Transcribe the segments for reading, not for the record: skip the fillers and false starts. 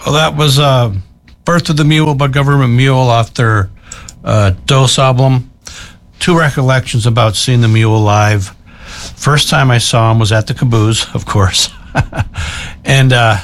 Well, that was Birth of the Mule by Government Mule off their Dose album. Two recollections about seeing the Mule live. First time I saw him was at the Caboose, of course. And I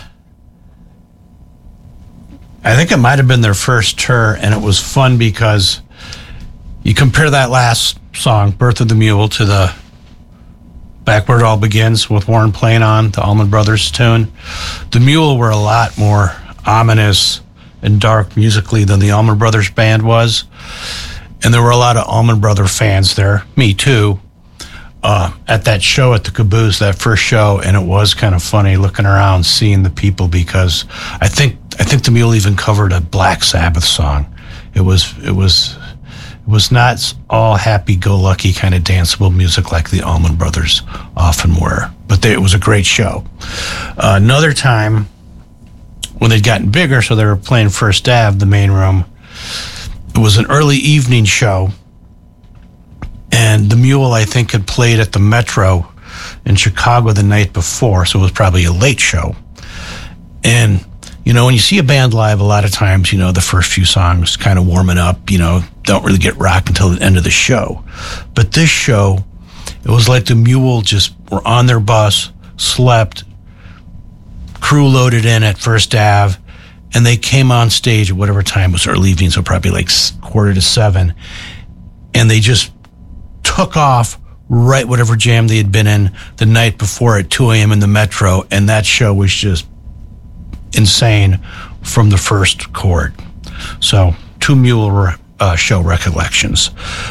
think it might have been their first tour, and it was fun because you compare that last song, Birth of the Mule, to the Back Where It All Begins with Warren playing on the Allman Brothers tune. The Mule were a lot more ominous and dark musically than the Allman Brothers band was. And there were a lot of Allman Brother fans there, me too, at that show at the Caboose, that first show, and it was kind of funny looking around, seeing the people, because I think the Mule even covered a Black Sabbath song. It was not all happy-go-lucky kind of danceable music like the Allman Brothers often were, but it was a great show. Another time, when they'd gotten bigger, so they were playing First Ave, the main room, it was an early evening show, and the Mule, I think, had played at the Metro in Chicago the night before, so it was probably a late show. And when you see a band live, a lot of times, the first few songs kind of warming up, don't really get rocked until the end of the show. But this show, it was like the Mule just were on their bus, slept, crew loaded in at First Ave, and they came on stage at whatever time it was, early evening, so probably like 6:45, and they just took off right whatever jam they had been in the night before at 2 a.m. in the Metro, and that show was just insane from the first chord. So, two Mule show recollections.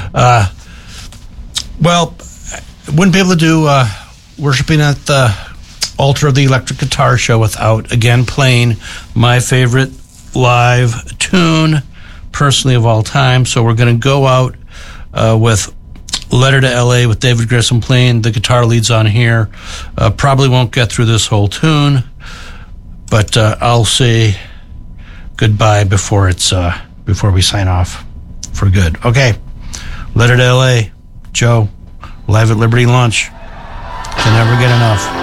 Well, wouldn't be able to do Worshiping at the Altar of the Electric Guitar Show without, again, playing my favorite live tune, personally, of all time. So we're going to go out with Letter to L.A. with David Grissom playing the guitar leads on here. Probably won't get through this whole tune, but I'll say goodbye before we sign off for good. Okay, Letter to L.A., Joe, live at Liberty Lunch. Can never get enough.